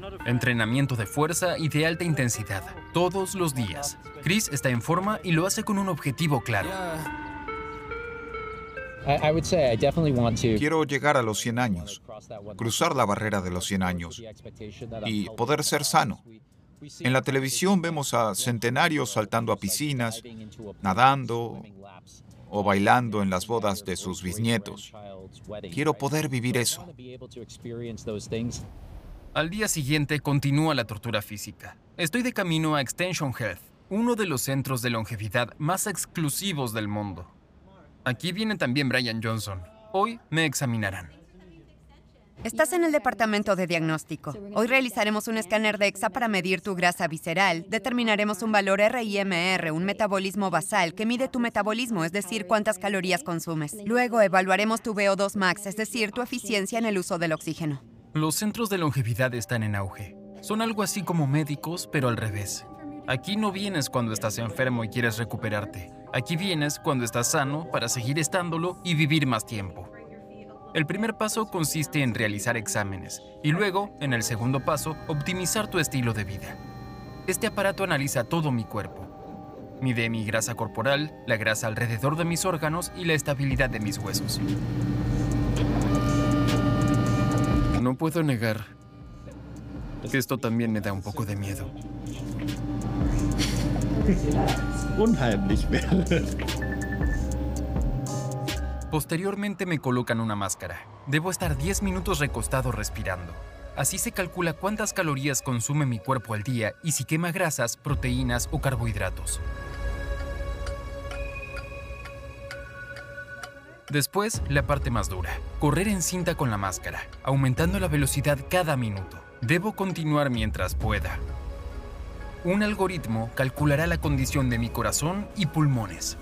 Entrenamiento de fuerza y de alta intensidad, todos los días. Chris está en forma y lo hace con un objetivo claro. Quiero llegar a los 100 años, cruzar la barrera de los 100 años y poder ser sano. En la televisión vemos a centenarios saltando a piscinas, nadando o bailando en las bodas de sus bisnietos. Quiero poder vivir eso. Al día siguiente continúa la tortura física. Estoy de camino a Extension Health, uno de los centros de longevidad más exclusivos del mundo. Aquí viene también Brian Johnson. Hoy me examinarán. Estás en el departamento de diagnóstico. Hoy realizaremos un escáner de DEXA para medir tu grasa visceral. Determinaremos un valor RIMR, un metabolismo basal, que mide tu metabolismo, es decir, cuántas calorías consumes. Luego evaluaremos tu VO2 max, es decir, tu eficiencia en el uso del oxígeno. Los centros de longevidad están en auge. Son algo así como médicos, pero al revés. Aquí no vienes cuando estás enfermo y quieres recuperarte. Aquí vienes cuando estás sano para seguir estándolo y vivir más tiempo. El primer paso consiste en realizar exámenes y luego, en el segundo paso, optimizar tu estilo de vida. Este aparato analiza todo mi cuerpo. Mide mi grasa corporal, la grasa alrededor de mis órganos y la estabilidad de mis huesos. No puedo negar que esto también me da un poco de miedo. Unheimlich wäre. Posteriormente me colocan una máscara. Debo estar 10 minutos recostado respirando. Así se calcula cuántas calorías consume mi cuerpo al día y si quema grasas, proteínas o carbohidratos. Después, la parte más dura. Correr en cinta con la máscara, aumentando la velocidad cada minuto. Debo continuar mientras pueda. Un algoritmo calculará la condición de mi corazón y pulmones.